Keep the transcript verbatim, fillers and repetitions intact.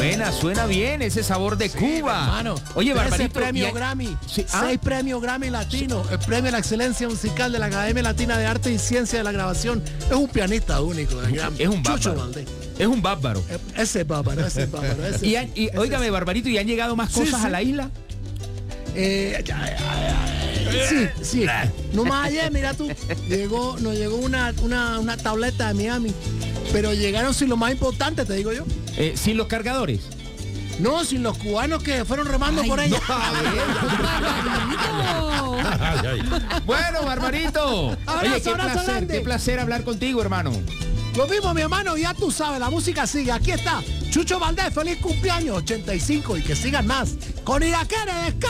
Suena, suena bien ese sabor de Sí, Cuba. hermano. Oye, Barbarito. premio y- Grammy. Sí, ah. Seis premios Grammy Latino. El premio a la excelencia musical de la Academia Latina de Arte y Ciencia de la Grabación. Es un pianista único del Grammy. Es un Chucho bárbaro. Valdés. Es un bárbaro. Ese es bárbaro, ese es bárbaro. Ese Y, sí, han- y ese óigame, sí. Barbarito, ¿y han llegado más Sí, cosas sí. a la isla? Eh, ya, ya, ya, sí, sí. No más ayer, mira tú, llegó, nos llegó una, una, una tableta de Miami, pero llegaron sin lo más importante, te digo yo. Eh, sin los cargadores. No, sin los cubanos que fueron remando Ay, por ella. Bueno, Barbarito. Abrazo, Oye, qué abrazo placer, grande. qué placer hablar contigo, hermano. Lo mismo, mi hermano, ya tú sabes, la música sigue. Aquí está, Chucho Valdés, feliz cumpleaños, ochenta y cinco, y que sigan más. Con Iraquere,